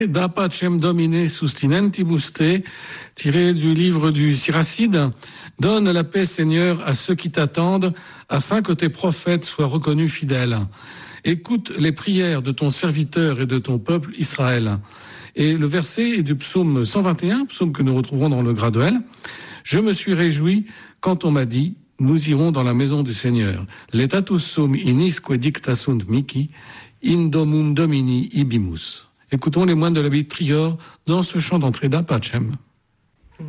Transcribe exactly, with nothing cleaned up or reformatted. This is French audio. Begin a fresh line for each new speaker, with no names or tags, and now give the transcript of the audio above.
Da pacem Domine sustinentibus te, tiré du livre du Siracide, donne la paix, Seigneur, à ceux qui t'attendent, afin que tes prophètes soient reconnus fidèles. Écoute les prières de ton serviteur et de ton peuple Israël. Et le verset est du psaume cent vingt et un, psaume que nous retrouverons dans le graduel. Je me suis réjoui quand on m'a dit, nous irons dans la maison du Seigneur. Letatus sum inisque dicta sunt mihi, in domum domini ibimus. Écoutons les moines de l'abbaye de Trior dans ce chant d'entrée d'A Pacem.